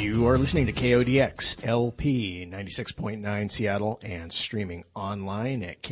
You are listening to KODX LP 96.9 Seattle and streaming online at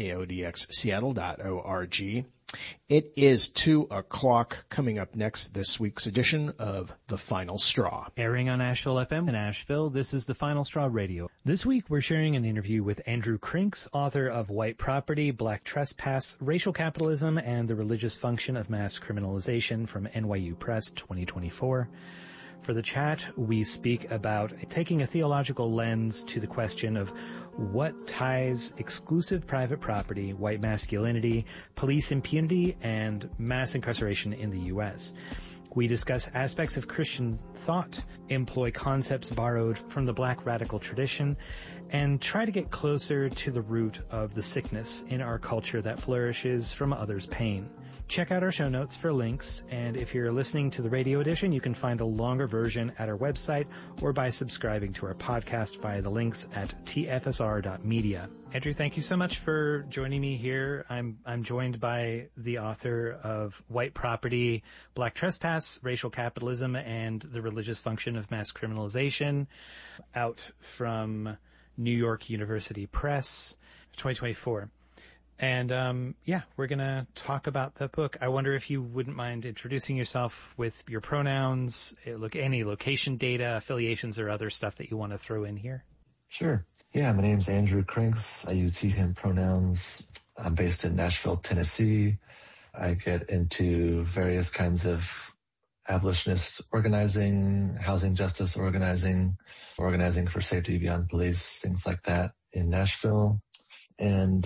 kodxseattle.org. It is 2:00 coming up next this week's edition of The Final Straw. Airing on Asheville FM in Asheville, this is The Final Straw Radio. This week we're sharing an interview with Andrew Krinks, author of White Property, Black Trespass, Racial Capitalism, and the Religious Function of Mass Criminalization from NYU Press 2024. For the chat, we speak about taking a theological lens to the question of what ties exclusive private property, white masculinity, police impunity, and mass incarceration in the U.S. We discuss aspects of Christian thought, employ concepts borrowed from the Black radical tradition, and try to get closer to the root of the sickness in our culture that flourishes from others' pain. Check out our show notes for links, and if you're listening to the radio edition, you can find a longer version at our website or by subscribing to our podcast via the links at tfsr.media. Andrew, thank you so much for joining me here. I'm joined by the author of White Property, Black Trespass, Racial Capitalism, and the Religious Function of Mass Criminalization, out from New York University Press, 2024. And, we're going to talk about the book. I wonder if you wouldn't mind introducing yourself with your pronouns, any location data, affiliations, or other stuff that you want to throw in here. Sure. Yeah, my name's Andrew Krinks. I use he, him pronouns. I'm based in Nashville, Tennessee. I get into various kinds of abolitionist organizing, housing justice organizing for safety beyond police, things like that in Nashville. And,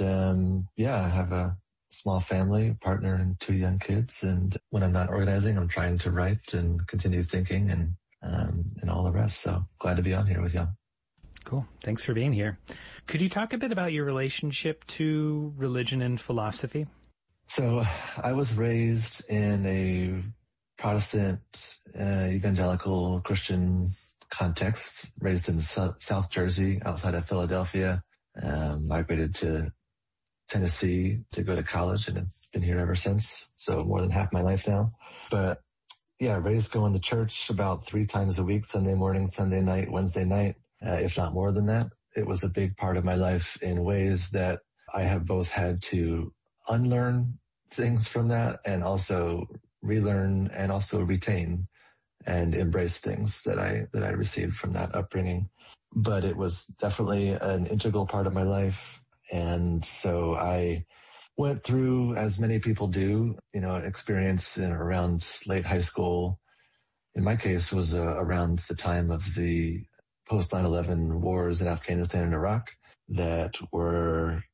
I have a small family, partner, and 2 young kids. And when I'm not organizing, I'm trying to write and continue thinking and all the rest. So glad to be on here with you. Cool. Thanks for being here. Could you talk a bit about your relationship to religion and philosophy? So I was raised in a Protestant, evangelical Christian context, raised in South Jersey, outside of Philadelphia. Migrated to Tennessee to go to college and have been here ever since. So more than half my life now. But yeah, raised going to church about 3 times a week, Sunday morning, Sunday night, Wednesday night, if not more than that. It was a big part of my life in ways that I have both had to unlearn things from that and also relearn and also retain and embrace things that I received from that upbringing. But it was definitely an integral part of my life. And so I went through, as many people do, an experience around late high school. In my case, was around the time of the post 9/11 wars in Afghanistan and Iraq that were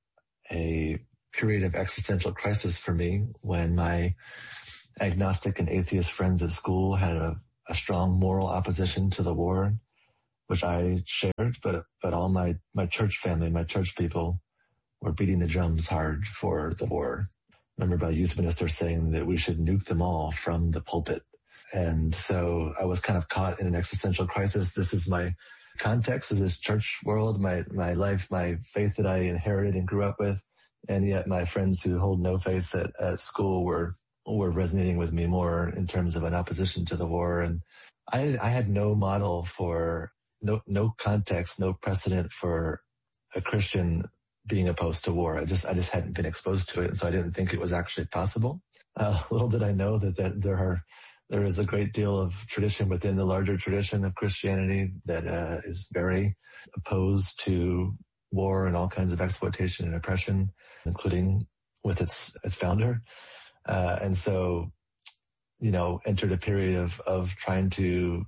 a period of existential crisis for me when my agnostic and atheist friends at school had a strong moral opposition to the war, which I shared, but all my church family, my church people were beating the drums hard for the war. I remember my youth minister saying that we should nuke them all from the pulpit. And so I was kind of caught in an existential crisis. This is my context, is this church world, my life, my faith that I inherited and grew up with. And yet my friends who hold no faith at school were resonating with me more in terms of an opposition to the war. And I had no model for no context, no precedent for a Christian being opposed to war. I just hadn't been exposed to it. And so I didn't think it was actually possible. Little did I know that there is a great deal of tradition within the larger tradition of Christianity that is very opposed to war and all kinds of exploitation and oppression, including with its founder. And so, entered a period of trying to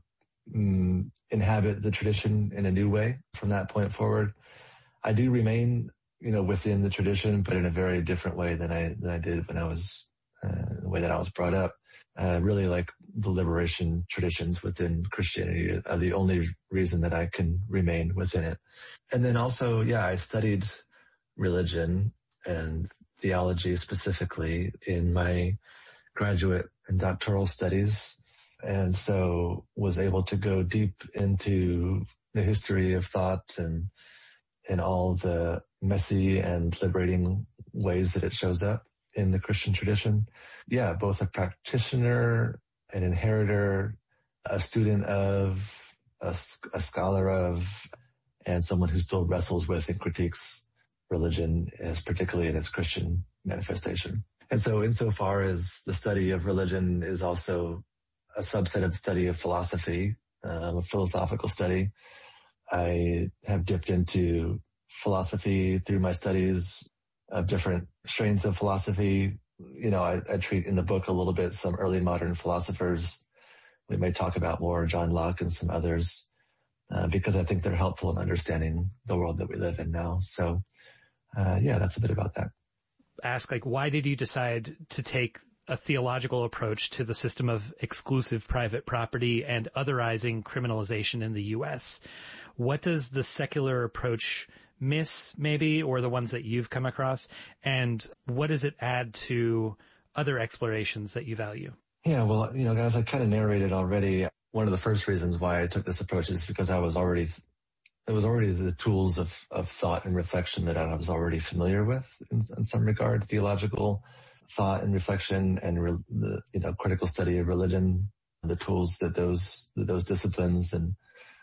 inhabit the tradition in a new way from that point forward. I do remain, within the tradition, but in a very different way than I did when I was, the way that I was brought up. Really like the liberation traditions within Christianity are the only reason that I can remain within it. And then also, I studied religion and theology specifically in my graduate and doctoral studies. And so was able to go deep into the history of thought and all the messy and liberating ways that it shows up in the Christian tradition. Yeah, both a practitioner, an inheritor, a student of, a scholar of, and someone who still wrestles with and critiques religion, as particularly in its Christian manifestation. And so insofar as the study of religion is also a subset of the study of philosophy, a philosophical study, I have dipped into philosophy through my studies of different strains of philosophy. I treat in the book a little bit some early modern philosophers. We may talk about more John Locke and some others, because I think they're helpful in understanding the world that we live in now. So, that's a bit about that. Ask, why did you decide to take a theological approach to the system of exclusive private property and otherizing criminalization in the U.S.? What does the secular approach miss, maybe, or the ones that you've come across? And what does it add to other explorations that you value? Yeah, well, guys, I kind of narrated already. One of the first reasons why I took this approach is because it was already the tools of thought and reflection that I was already familiar with in some regard, theological thought and reflection and the critical study of religion, the tools that those disciplines and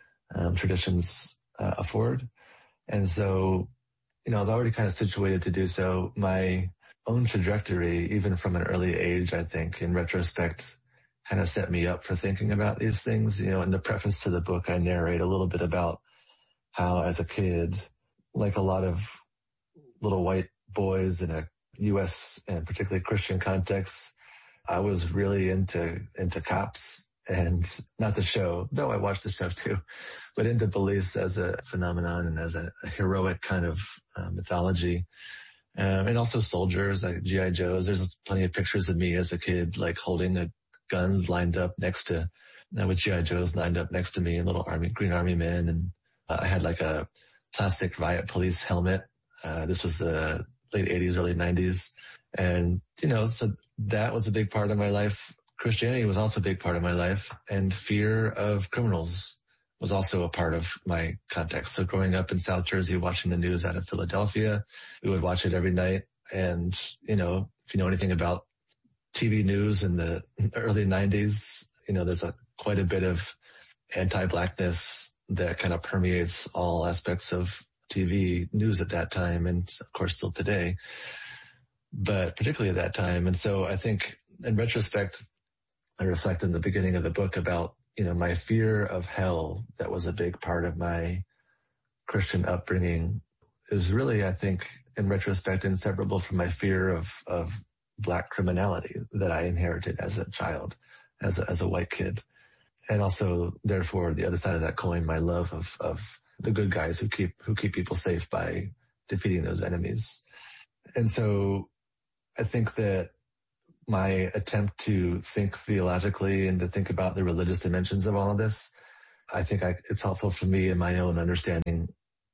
traditions afford. And so, I was already kind of situated to do so. My own trajectory, even from an early age, I think, in retrospect, kind of set me up for thinking about these things. In the preface to the book, I narrate a little bit about how, as a kid, like a lot of little white boys in a U.S. and particularly Christian context, I was really into cops. And not the show, though I watched the show too, but into police as a phenomenon and as a heroic kind of mythology. And also soldiers like G.I. Joes. There's plenty of pictures of me as a kid, holding the guns lined up with G.I. Joes lined up next to me and little Green Army men. And I had a plastic riot police helmet. This was the late 80s, early 90s. And, so that was a big part of my life. Christianity was also a big part of my life, and fear of criminals was also a part of my context. So growing up in South Jersey, watching the news out of Philadelphia, we would watch it every night. And, if you know anything about TV news in the early 90s, there's quite a bit of anti-blackness that kind of permeates all aspects of TV news at that time, and of course still today, but particularly at that time. And so I think in retrospect, I reflect in the beginning of the book about, my fear of hell that was a big part of my Christian upbringing is really, I think, in retrospect, inseparable from my fear of black criminality that I inherited as a child, as a white kid. And also, therefore, the other side of that coin, my love of the good guys who keep people safe by defeating those enemies. And so I think that my attempt to think theologically and to think about the religious dimensions of all of this, I think it's helpful for me in my own understanding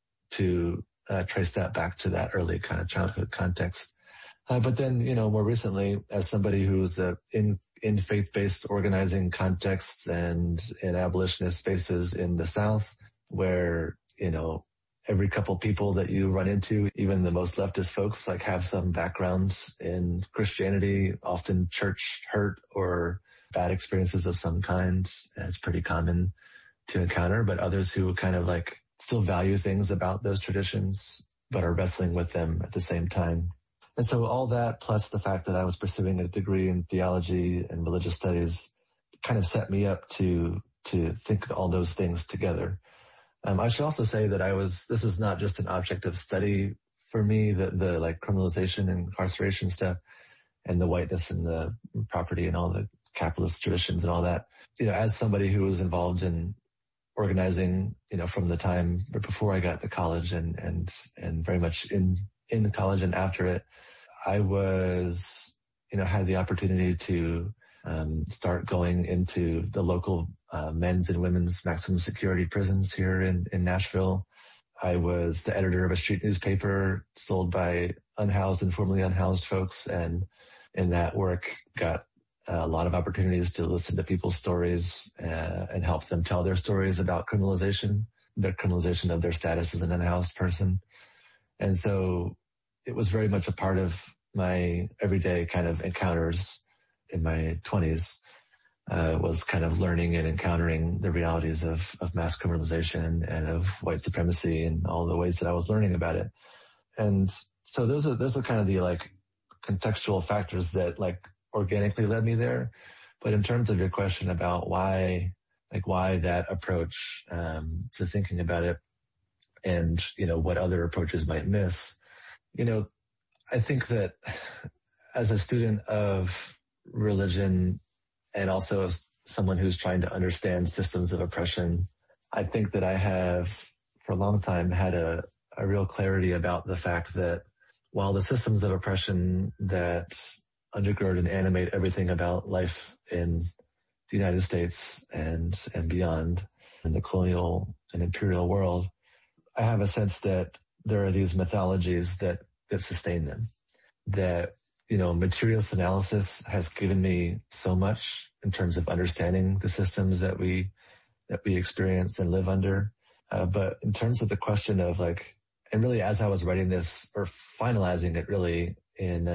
to trace that back to that early kind of childhood context. But then, more recently, as somebody who's in faith-based organizing contexts and in abolitionist spaces in the South, where, every couple people that you run into, even the most leftist folks, have some background in Christianity, often church hurt or bad experiences of some kind. It's pretty common to encounter, but others who kind of still value things about those traditions, but are wrestling with them at the same time. And so all that, plus the fact that I was pursuing a degree in theology and religious studies, kind of set me up to think all those things together. I should also say that this is not just an object of study for me, the criminalization and incarceration stuff and the whiteness and the property and all the capitalist traditions and all that. As somebody who was involved in organizing, from the time before I got to college and very much in college and after it, I was, had the opportunity to start going into the local men's and women's maximum security prisons here in Nashville. I was the editor of a street newspaper sold by unhoused and formerly unhoused folks, and in that work got a lot of opportunities to listen to people's stories and help them tell their stories about criminalization, their criminalization of their status as an unhoused person. And so it was very much a part of my everyday kind of encounters in my 20s. was kind of learning and encountering the realities of mass criminalization and of white supremacy and all the ways that I was learning about it. And so those are kind of the like contextual factors that like organically led me there. But in terms of your question about why that approach to thinking about it and, what other approaches might miss, I think that as a student of religion and also as someone who's trying to understand systems of oppression, I think that I have for a long time had a real clarity about the fact that while the systems of oppression that undergird and animate everything about life in the United States and beyond in the colonial and imperial world, I have a sense that there are these mythologies that sustain them. That, materialist analysis has given me so much in terms of understanding the systems that we experience and live under. But in terms of the question of and really as I was writing this or finalizing it really in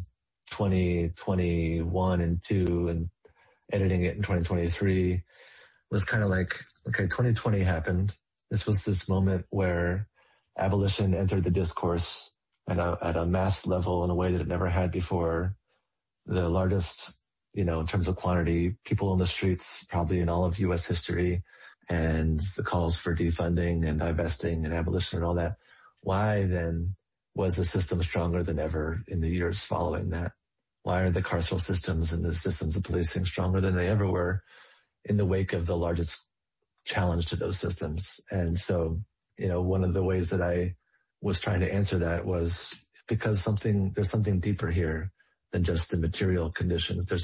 2021 and 2 and editing it in 2023 was kind of okay, 2020 happened. This was this moment where abolition entered the discourse at a mass level in a way that it never had before. The largest, in terms of quantity, people in the streets probably in all of U.S. history, and the calls for defunding and divesting and abolition and all that. Why then was the system stronger than ever in the years following that? Why are the carceral systems and the systems of policing stronger than they ever were in the wake of the largest challenge to those systems? And so, one of the ways that I was trying to answer that was because there's something deeper here than just the material conditions. There's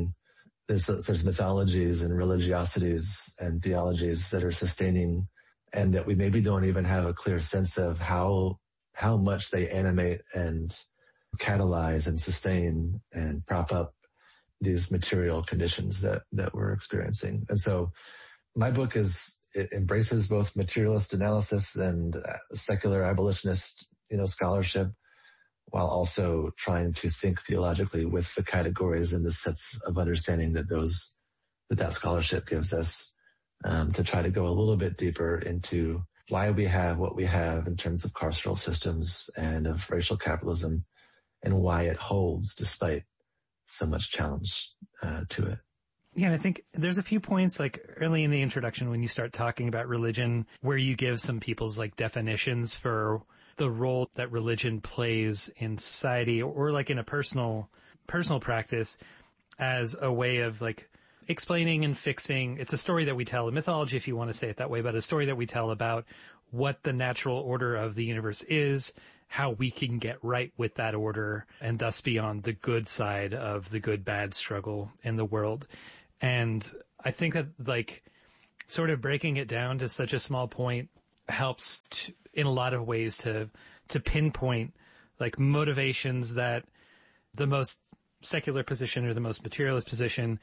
mythologies and religiosities and theologies that are sustaining and that we maybe don't even have a clear sense of how much they animate and catalyze and sustain and prop up these material conditions that we're experiencing. And so my book it embraces both materialist analysis and secular abolitionist, scholarship, while also trying to think theologically with the categories and the sets of understanding that scholarship gives us, to try to go a little bit deeper into why we have what we have in terms of carceral systems and of racial capitalism and why it holds despite so much challenge to it. Yeah, and I think there's a few points early in the introduction when you start talking about religion where you give some people's definitions for the role that religion plays in society or in a personal practice as a way of explaining and fixing. It's a story that we tell, a mythology if you want to say it that way, but a story that we tell about what the natural order of the universe is, how we can get right with that order and thus be on the good side of the good-bad struggle in the world. And I think that sort of breaking it down to such a small point helps in a lot of ways to pinpoint motivations that the most secular position or the most materialist position,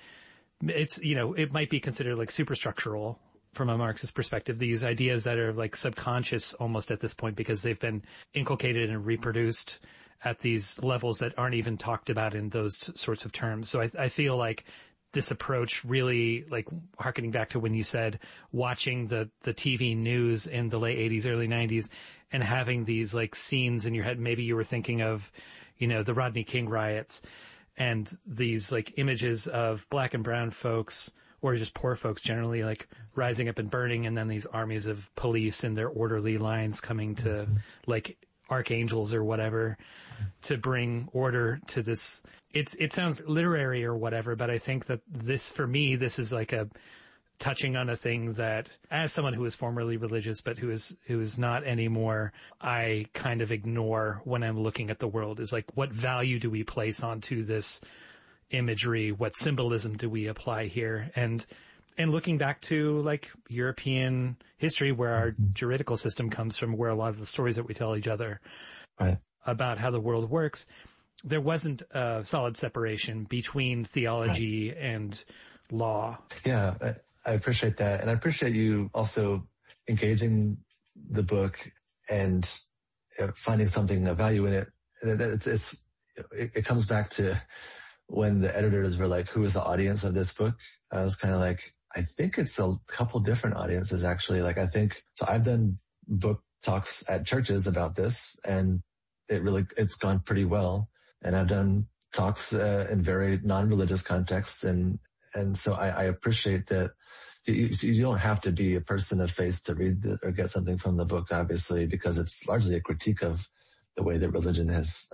it might be considered superstructural from a Marxist perspective, these ideas that are subconscious almost at this point because they've been inculcated and reproduced at these levels that aren't even talked about in those sorts of terms. So I feel this approach really, harkening back to when you said watching the TV news in the late 80s, early 90s and having these scenes in your head. Maybe you were thinking of, the Rodney King riots and these images of black and brown folks or just poor folks generally rising up and burning, and then these armies of police in their orderly lines coming to archangels or whatever to bring order to this. It sounds literary or whatever, but I think that for me, this is a touching on a thing that as someone who was formerly religious, but who is not anymore, I kind of ignore when I'm looking at the world is what value do we place onto this imagery? What symbolism do we apply here? And looking back to European history where our juridical system comes from, where a lot of the stories that we tell each other about how the world works, there wasn't a solid separation between theology and law. Yeah, I appreciate that. And I appreciate you also engaging the book and finding something of value in it. It comes back to when the editors were like, who is the audience of this book? I was kind of like, I think it's a couple different audiences actually. Like so I've done book talks at churches about this, and it's gone pretty well. And I've done talks in very non-religious contexts, and so I appreciate that. You don't have to be a person of faith to read or get something from the book, obviously, because it's largely a critique of the way that religion has,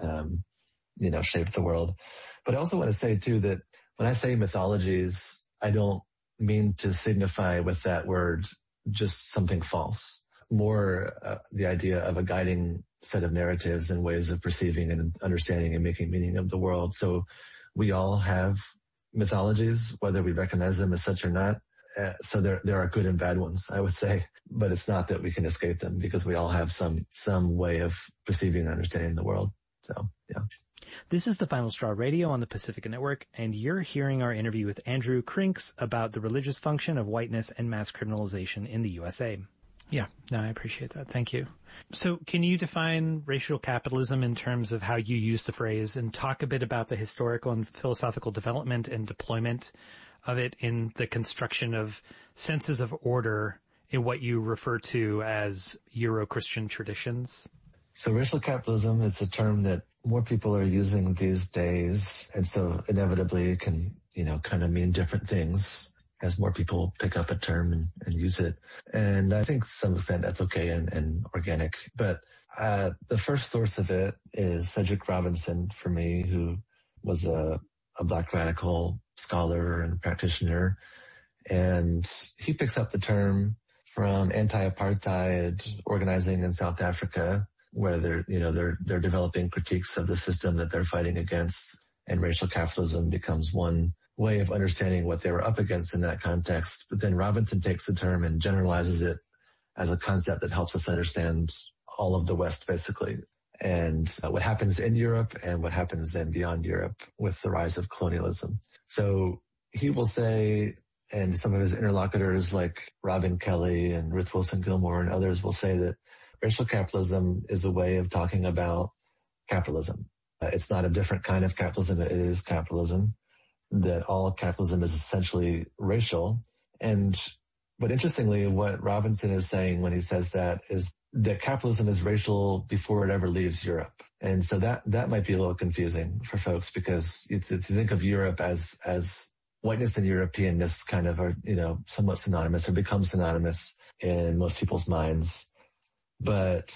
shaped the world. But I also want to say too that when I say mythologies, I don't mean to signify with that word just something false. More the idea of a guiding set of narratives and ways of perceiving and understanding and making meaning of the world. So we all have mythologies, whether we recognize them as such or not. So there are good and bad ones, I would say, but it's not that we can escape them because we all have some way of perceiving and understanding the world. So, yeah. This is the Final Straw Radio on the Pacifica Network, and you're hearing our interview with Andrew Crinks about the religious function of whiteness and mass criminalization in the USA. Yeah, no, I appreciate that. Thank you. So can you define racial capitalism in terms of how you use the phrase and talk a bit about the historical and philosophical development and deployment of it in the construction of senses of order in what you refer to as Euro-Christian traditions? So racial capitalism is a term that more people are using these days. And so inevitably it can, kind of mean different things as more people pick up a term and use it. And I think to some extent that's okay and organic. But the first source of it is Cedric Robinson for me, who was a Black radical scholar and practitioner. And he picks up the term from anti-apartheid organizing in South Africa, where they're developing critiques of the system that they're fighting against, and racial capitalism becomes one way of understanding what they were up against in that context. But then Robinson takes the term and generalizes it as a concept that helps us understand all of the West, basically, and what happens in Europe and what happens then beyond Europe with the rise of colonialism. So he will say, and some of his interlocutors like Robin Kelly and Ruth Wilson Gilmore and others will say that racial capitalism is a way of talking about capitalism. It's not a different kind of capitalism. It is capitalism, that all capitalism is essentially racial. But interestingly, what Robinson is saying when he says that is that capitalism is racial before it ever leaves Europe. And so that might be a little confusing for folks, because if you think of Europe as whiteness and Europeanness kind of are, somewhat synonymous or become synonymous in most people's minds. But,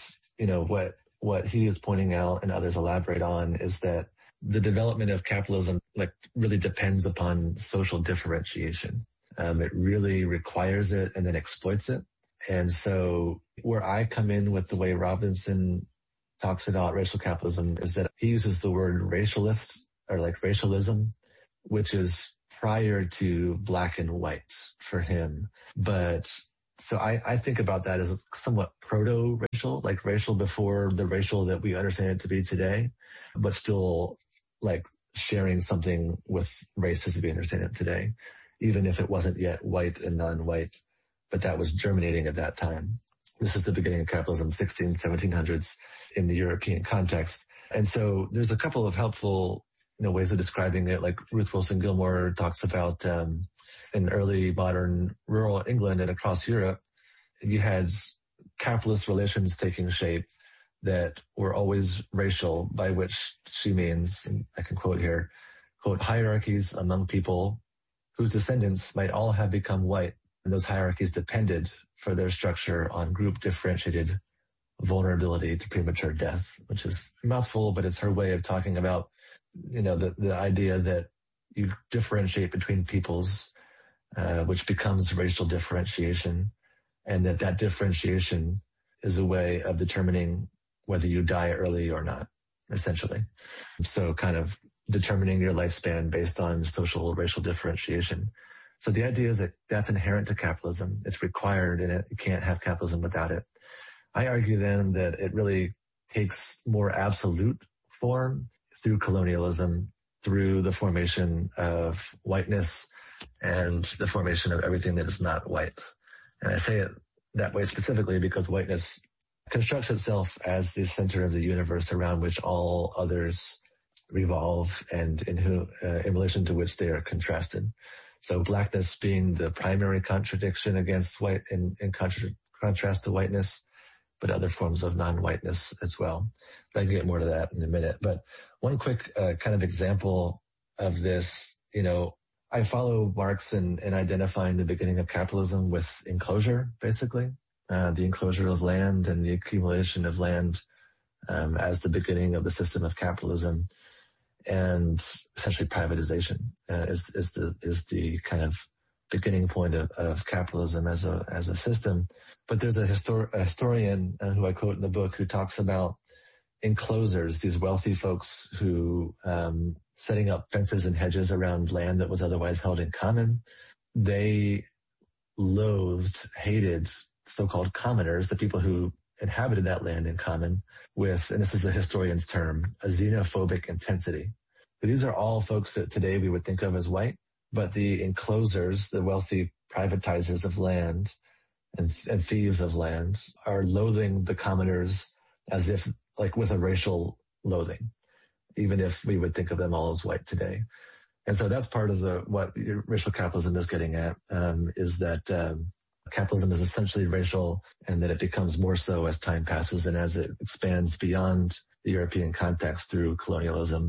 what he is pointing out and others elaborate on is that the development of capitalism really depends upon social differentiation. It really requires it and then exploits it. And so where I come in with the way Robinson talks about racial capitalism is that he uses the word racialist or racialism, which is prior to black and white for him. But so I think about that as somewhat proto-racial, racial before the racial that we understand it to be today, but still sharing something with race as we understand it today, even if it wasn't yet white and non-white, but that was germinating at that time. This is the beginning of capitalism, 1700s in the European context. And so there's a couple of helpful ways of describing it. Like Ruth Wilson Gilmore talks about in early modern rural England and across Europe, you had capitalist relations taking shape that were always racial, by which she means, and I can quote here, quote, hierarchies among people whose descendants might all have become white. And those hierarchies depended for their structure on group differentiated vulnerability to premature death, which is a mouthful, but it's her way of talking about, the idea that you differentiate between peoples, which becomes racial differentiation, and that differentiation is a way of determining whether you die early or not, essentially. So kind of determining your lifespan based on social racial differentiation. So the idea is that that's inherent to capitalism. It's required in it. You can't have capitalism without it. I argue then that it really takes more absolute form through colonialism, through the formation of whiteness and the formation of everything that is not white. And I say it that way specifically because whiteness constructs itself as the center of the universe around which all others revolve and in relation to which they are contrasted. So blackness being the primary contradiction against white in contrast to whiteness, but other forms of non-whiteness as well. But I can get more to that in a minute. But one quick kind of example of this, I follow Marx in identifying the beginning of capitalism with enclosure, basically, the enclosure of land and the accumulation of land as the beginning of the system of capitalism, and essentially privatization is the kind of beginning point of capitalism as a system. But there's a historian who I quote in the book who talks about enclosers, these wealthy folks who setting up fences and hedges around land that was otherwise held in common. They loathed, hated so-called commoners, the people who inhabited that land in common with, and this is the historian's term, a xenophobic intensity. But these are all folks that today we would think of as white, but the enclosers, the wealthy privatizers of land and thieves of land are loathing the commoners as if like with a racial loathing, even if we would think of them all as white today. And so that's part of what racial capitalism is getting at, is that capitalism is essentially racial, and that it becomes more so as time passes and as it expands beyond the European context through colonialism,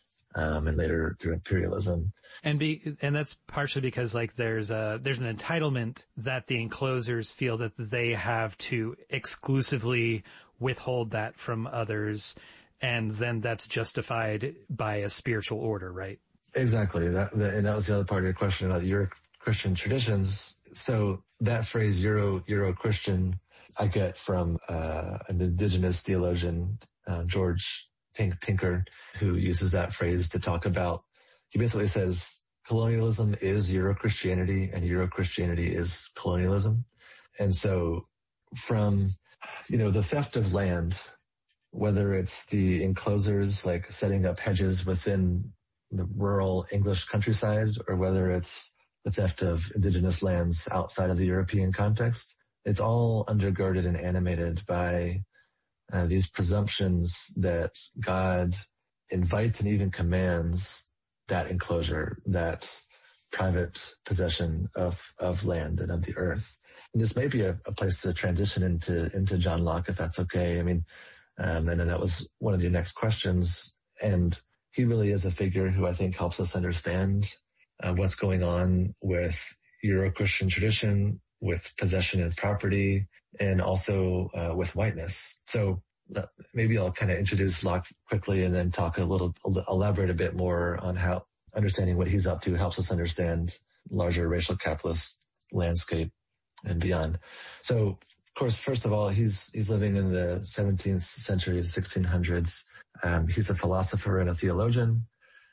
and later through imperialism. And that's partially because there's an entitlement that the enclosers feel that they have to exclusively withhold that from others, and then that's justified by a spiritual order, right? Exactly. And that was the other part of your question about Euro-Christian traditions. So that phrase Euro-Christian I get from an indigenous theologian, George Tinker, who uses that phrase to talk about, he basically says colonialism is Euro-Christianity and Euro-Christianity is colonialism. And so from, the theft of land, whether it's the enclosers, like setting up hedges within the rural English countryside, or whether it's the theft of indigenous lands outside of the European context, it's all undergirded and animated by these presumptions that God invites and even commands that enclosure, that private possession of land and of the earth. And this may be a place to transition into John Locke, if that's okay. I mean, and then that was one of your next questions. And he really is a figure who I think helps us understand what's going on with Euro-Christian tradition, with possession and property, and also with whiteness. So maybe I'll kind of introduce Locke quickly and then elaborate a bit more on how understanding what he's up to helps us understand larger racial capitalist landscape and beyond. So, of course, first of all, he's living in the 17th century, 1600s. He's a philosopher and a theologian.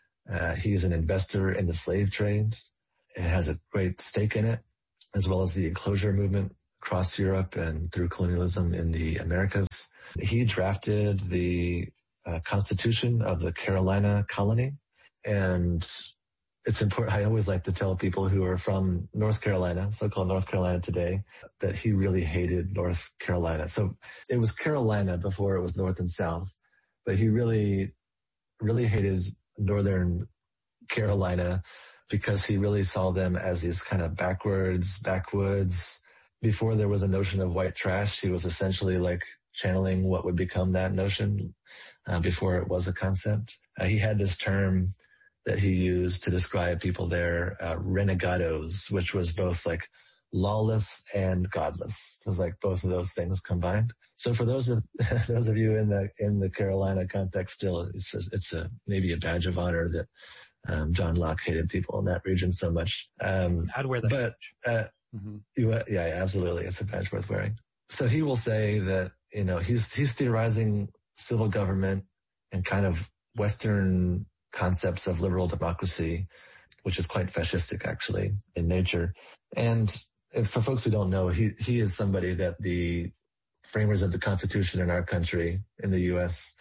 He's an investor in the slave trade and has a great stake in it, as well as the enclosure movement across Europe and through colonialism in the Americas. He drafted the Constitution of the Carolina colony. And it's important. I always like to tell people who are from North Carolina, so-called North Carolina today, that he really hated North Carolina. So it was Carolina before it was North and South, but he really, really hated Northern Carolina because he really saw them as these kind of backwoods. Before there was a notion of white trash, he was essentially like channeling what would become that notion before it was a concept. He had this term that he used to describe people there, renegados, which was both like lawless and godless. So it was like both of those things combined. So for those of you in the Carolina context still, it's maybe a badge of honor that John Locke hated people in that region so much. I'd wear that badge. Yeah, absolutely. It's a badge worth wearing. So he will say that, he's theorizing civil government and kind of Western concepts of liberal democracy, which is quite fascistic actually in nature. And for folks who don't know, he is somebody that the framers of the Constitution in our country, in the U.S.,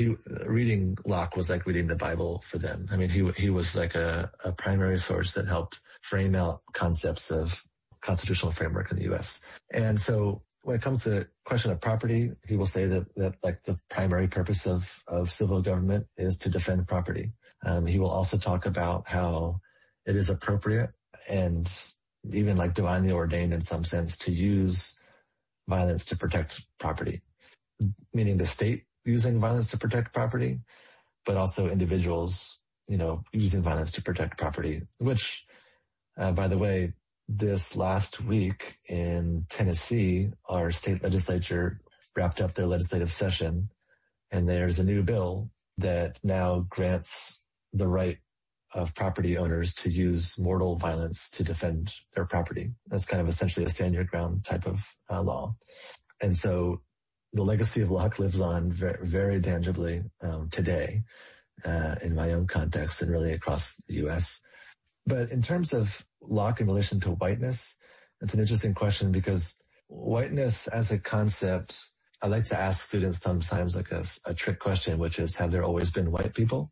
reading Locke was like reading the Bible for them. I mean, he was like a primary source that helped frame out concepts of constitutional framework in the U.S. And so when it comes to the question of property, he will say that like the primary purpose of civil government is to defend property. He will also talk about how it is appropriate and even like divinely ordained in some sense to use violence to protect property, meaning the state using violence to protect property, but also individuals, using violence to protect property, which, by the way, this last week in Tennessee, our state legislature wrapped up their legislative session, and there's a new bill that now grants the right of property owners to use mortal violence to defend their property. That's kind of essentially a stand your ground type of law. And so the legacy of Locke lives on very, very tangibly today in my own context and really across the U.S. But in terms of Locke in relation to whiteness, it's an interesting question because whiteness as a concept, I like to ask students sometimes like a trick question, which is, have there always been white people?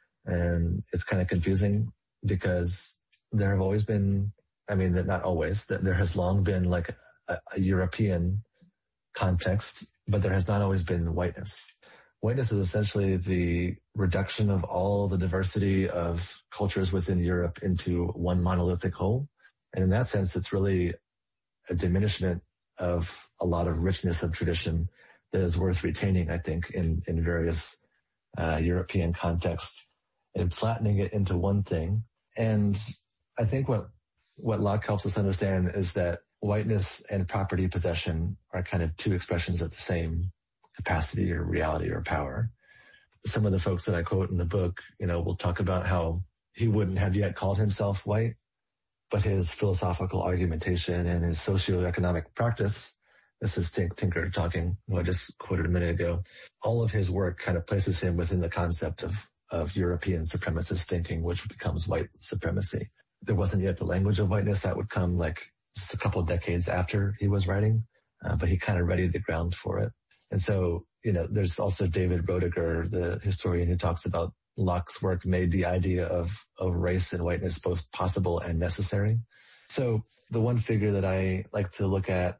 And it's kind of confusing because there have always been, not always, that there has long been like a European context, but there has not always been whiteness. Whiteness is essentially the reduction of all the diversity of cultures within Europe into one monolithic whole. And in that sense, it's really a diminishment of a lot of richness of tradition that is worth retaining, I think, in various European contexts, and flattening it into one thing. And I think what Locke helps us understand is that whiteness and property possession are kind of two expressions of the same capacity or reality or power. Some of the folks that I quote in the book, will talk about how he wouldn't have yet called himself white, but his philosophical argumentation and his socioeconomic practice, this is Tinker talking, who I just quoted a minute ago, all of his work kind of places him within the concept of European supremacist thinking, which becomes white supremacy. There wasn't yet the language of whiteness that would come like just a couple of decades after he was writing, but he kind of readied the ground for it. And so, there's also David Roediger, the historian, who talks about Locke's work made the idea of race and whiteness both possible and necessary. So the one figure that I like to look at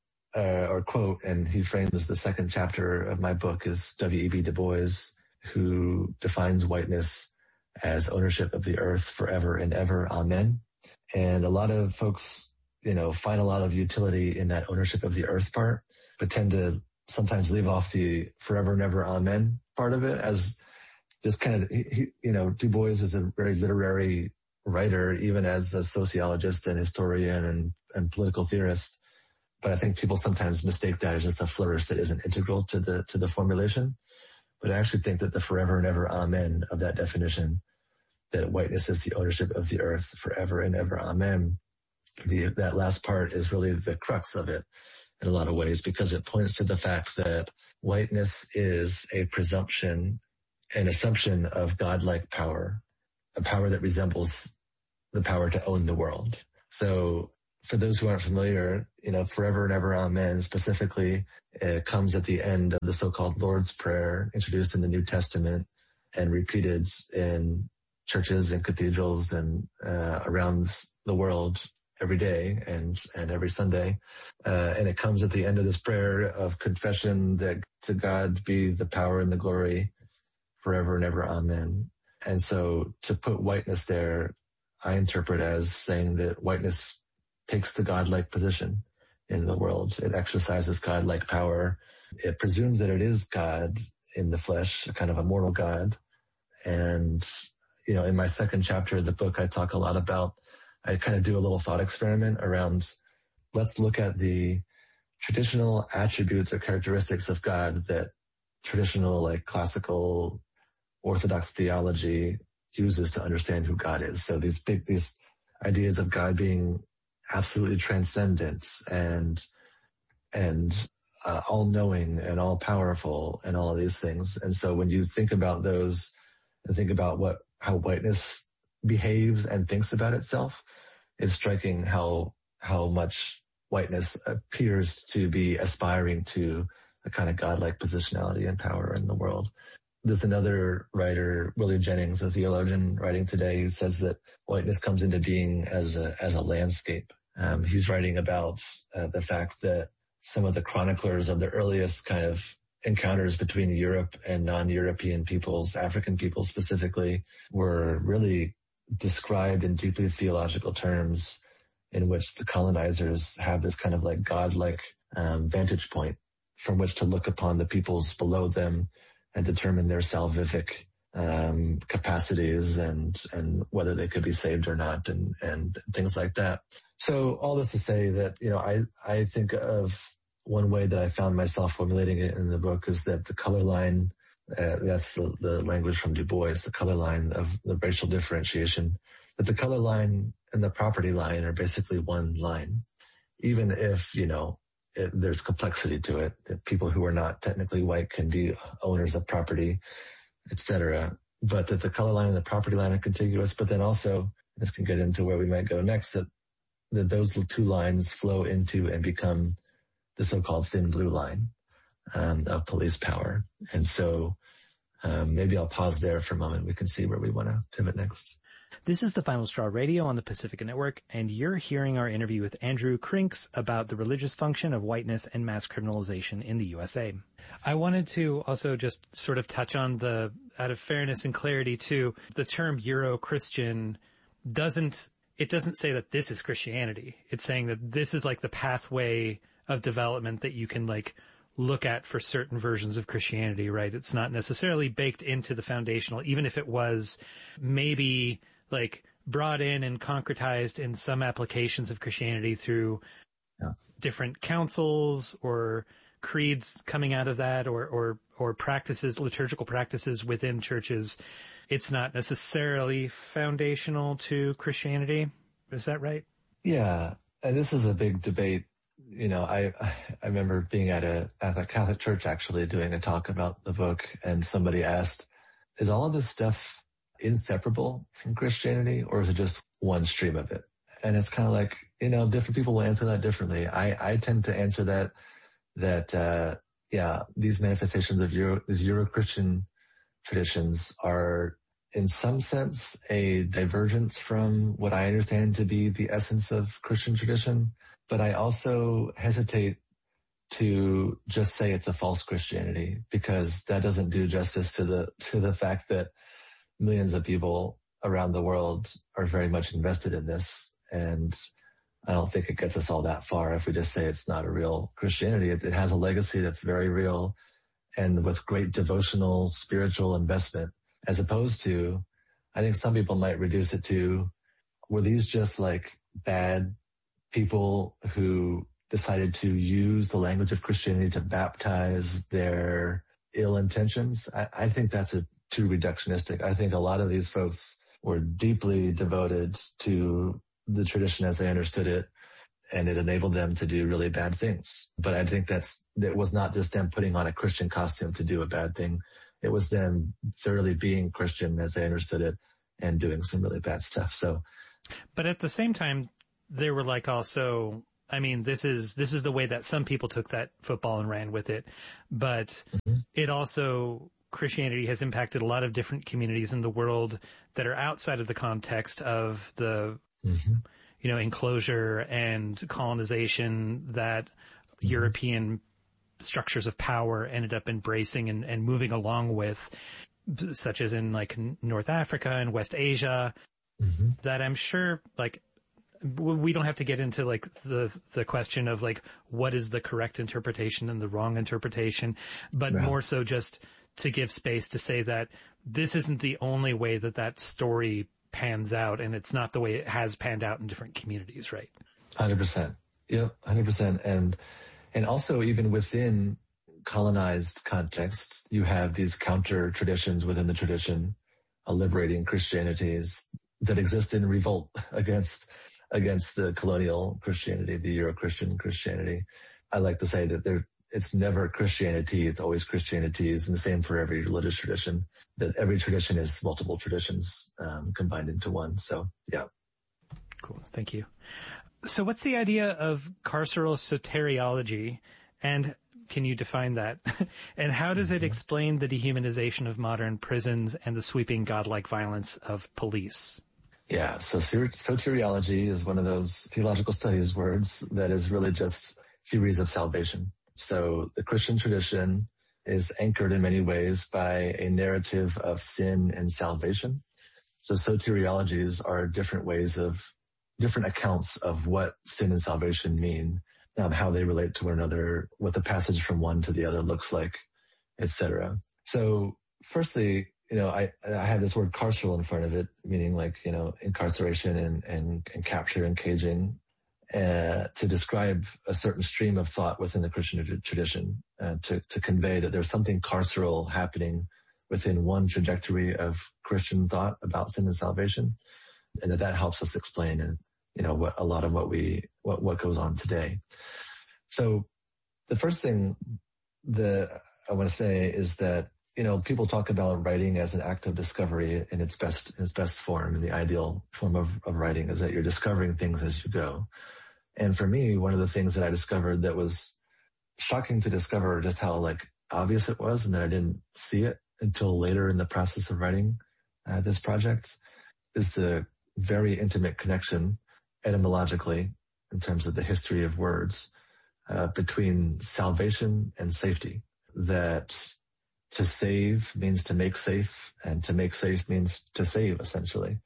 or quote, and he frames the second chapter of my book, is W.E.B. Du Bois, who defines whiteness as ownership of the earth forever and ever. Amen. And a lot of folks, find a lot of utility in that ownership of the earth part, but tend to sometimes leave off the forever and ever. Amen part of it as just kind of, Du Bois is a very literary writer, even as a sociologist and historian and political theorist. But I think people sometimes mistake that as just a flourish that isn't integral to the formulation. But I actually think that the forever and ever amen of that definition, that whiteness is the ownership of the earth forever and ever amen, that last part is really the crux of it in a lot of ways, because it points to the fact that whiteness is a presumption, an assumption of godlike power, a power that resembles the power to own the world. So for those who aren't familiar, forever and ever amen specifically comes at the end of the so-called Lord's Prayer, introduced in the New Testament and repeated in churches and cathedrals and around the world every day and every Sunday. And it comes at the end of this prayer of confession that to God be the power and the glory forever and ever. Amen. And so to put whiteness there, I interpret as saying that whiteness takes the godlike position in the world. It exercises godlike power. It presumes that it is God in the flesh, a kind of a mortal God. And, in my second chapter of the book, I talk a lot about, I kind of do a little thought experiment around, let's look at the traditional attributes or characteristics of God that traditional, like classical Orthodox theology uses to understand who God is. So these ideas of God being absolutely transcendent and all-knowing and all-powerful and all of these things. And so when you think about those and think about how whiteness behaves and thinks about itself, it's striking how much whiteness appears to be aspiring to a kind of godlike positionality and power in the world. There's another writer, Willie Jennings, a theologian, writing today, who says that whiteness comes into being as a landscape. He's writing about the fact that some of the chroniclers of the earliest kind of encounters between Europe and non-European peoples, African peoples specifically, were really described in deeply theological terms in which the colonizers have this kind of like godlike vantage point from which to look upon the peoples below them and determine their salvific capacities and whether they could be saved or not and things like that. So all this to say that, I think of one way that I found myself formulating it in the book is that the color line, that's the language from Du Bois, the color line of the racial differentiation, that the color line and the property line are basically one line. Even if, there's complexity to it, that people who are not technically white can be owners of property, etc. But that the color line and the property line are contiguous, but then also, this can get into where we might go next, that those two lines flow into and become the so-called thin blue line of police power. And so maybe I'll pause there for a moment. We can see where we want to pivot next. This is the Final Straw Radio on the Pacifica Network, and you're hearing our interview with Andrew Crinks about the religious function of whiteness and mass criminalization in the USA. I wanted to also just sort of touch on out of fairness and clarity too, the term Euro-Christian doesn't say that this is Christianity. It's saying that this is like the pathway of development that you can like look at for certain versions of Christianity, right? It's not necessarily baked into the foundational, even if it was maybe like brought in and concretized in some applications of Christianity through different councils or creeds coming out of that or practices, liturgical practices within churches. It's not necessarily foundational to Christianity. Is that right? Yeah. And this is a big debate. I remember being at a Catholic church actually doing a talk about the book, and somebody asked, is all of this stuff inseparable from Christianity, or is it just one stream of it? And it's kind of like, different people will answer that differently. I tend to answer that these manifestations of these Euro-Christian traditions are in some sense a divergence from what I understand to be the essence of Christian tradition. But I also hesitate to just say it's a false Christianity, because that doesn't do justice to the fact that millions of people around the world are very much invested in this. And I don't think it gets us all that far if we just say it's not a real Christianity. It has a legacy that's very real and with great devotional, spiritual investment, as opposed to, I think some people might reduce it to, were these just like bad people who decided to use the language of Christianity to baptize their ill intentions? I think that's too reductionistic. I think a lot of these folks were deeply devoted to the tradition as they understood it, and it enabled them to do really bad things. But I think that was not just them putting on a Christian costume to do a bad thing. It was them thoroughly being Christian as they understood it and doing some really bad stuff. So, but at the same time, they were like also, I mean, this is the way that some people took that football and ran with it, but it also, Christianity has impacted a lot of different communities in the world that are outside of the context of the, enclosure and colonization that European structures of power ended up embracing and moving along with, such as in like North Africa and West Asia, that I'm sure like, we don't have to get into like the question of like what is the correct interpretation and the wrong interpretation, but more so just to give space to say that this isn't the only way that story pans out, and it's not the way it has panned out in different communities, right? 100%. Yep, 100%. And also even within colonized contexts, you have these counter traditions within the tradition, liberating Christianities that exist in revolt against the colonial Christianity, the Euro-Christian Christianity. I like to say that it's never Christianity, it's always Christianities, and the same for every religious tradition, that every tradition is multiple traditions combined into one. So, yeah. Cool. Thank you. So what's the idea of carceral soteriology, and can you define that? And how does it explain the dehumanization of modern prisons and the sweeping godlike violence of police? Yeah, so soteriology is one of those theological studies words that is really just theories of salvation. So the Christian tradition is anchored in many ways by a narrative of sin and salvation. So soteriologies are different accounts of what sin and salvation mean, how they relate to one another, what the passage from one to the other looks like, etc. So firstly, I have this word carceral in front of it, meaning incarceration and capture and caging, to describe a certain stream of thought within the Christian tradition, to convey that there's something carceral happening within one trajectory of Christian thought about sin and salvation, and that helps us explain what a lot of what goes on today. So the first thing that I want to say is that people talk about writing as an act of discovery in its best form, and the ideal form of writing is that you're discovering things as you go. And for me, one of the things that I discovered that was shocking to discover just how obvious it was, and that I didn't see it until later in the process of writing this project, is the very intimate connection etymologically in terms of the history of words between salvation and safety. That to save means to make safe, and to make safe means to save, essentially.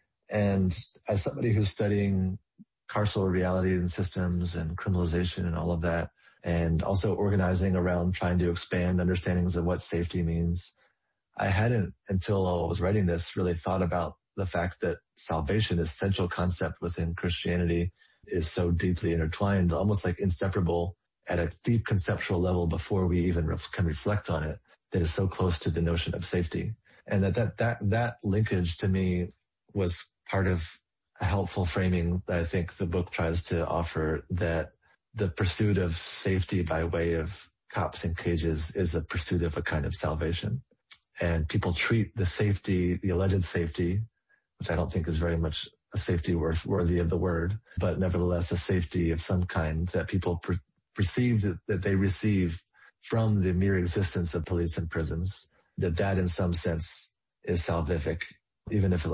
And as somebody who's studying carceral reality and systems and criminalization and all of that, and also organizing around trying to expand understandings of what safety means, I hadn't, until I was writing this, really thought about the fact that salvation, this central concept within Christianity, is so deeply intertwined, almost inseparable at a deep conceptual level before we even can reflect on it, that is so close to the notion of safety. And that linkage to me was part of a helpful framing that I think the book tries to offer, that the pursuit of safety by way of cops and cages is a pursuit of a kind of salvation. And people treat the safety, the alleged safety, which I don't think is very much a safety worthy of the word, but nevertheless a safety of some kind that people perceive that they receive from the mere existence of police and prisons, that in some sense is salvific, even if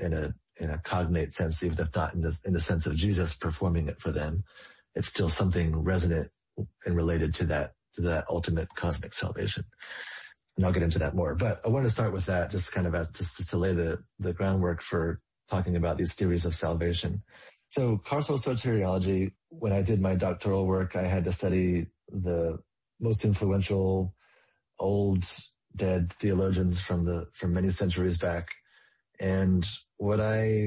in a cognate sense, even if not in the sense of Jesus performing it for them, it's still something resonant and related to that ultimate cosmic salvation. And I'll get into that more, but I want to start with that just kind of to lay the groundwork for talking about these theories of salvation. So carceral soteriology, when I did my doctoral work, I had to study the most influential old dead theologians from many centuries back. And what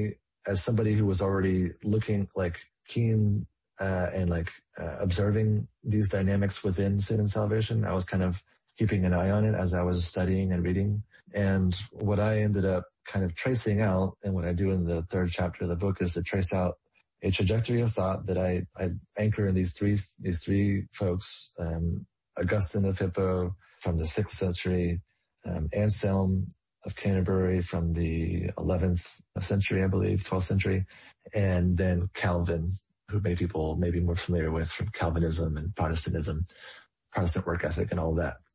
as somebody who was already looking keen and observing these dynamics within sin and salvation, I was kind of keeping an eye on it as I was studying and reading. And what I ended up kind of tracing out, and what I do in the third chapter of the book, is to trace out a trajectory of thought that I anchor in these three folks, Augustine of Hippo from the 6th century, Anselm of Canterbury from the 11th century, I believe, 12th century, and then Calvin, who many people may be more familiar with from Calvinism and Protestantism, Protestant work ethic and all of that.